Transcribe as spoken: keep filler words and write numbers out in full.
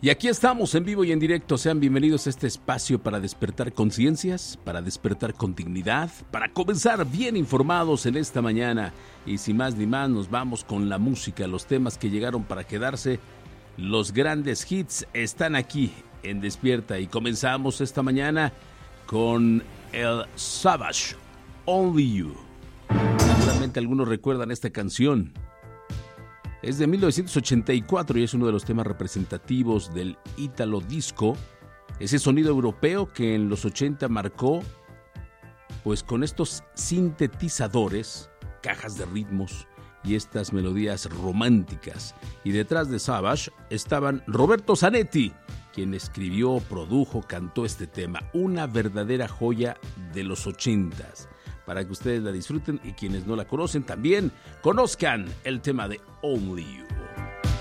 Y aquí estamos en vivo y en directo. Sean bienvenidos a este espacio para despertar conciencias, para despertar con dignidad, para comenzar bien informados en esta mañana. Y sin más ni más, nos vamos con la música, los temas que llegaron para quedarse. Los grandes hits están aquí en Despierta y comenzamos esta mañana con el Savage, Only You. Seguramente algunos recuerdan esta canción. Es de mil novecientos ochenta y cuatro y es uno de los temas representativos del Italo Disco, ese sonido europeo que en los ochenta marcó, pues con estos sintetizadores, cajas de ritmos y estas melodías románticas. Y detrás de Savage estaban Roberto Zanetti, quien escribió, produjo, cantó este tema, una verdadera joya de los ochentas. Para que ustedes la disfruten y quienes no la conocen también conozcan el tema de Only You.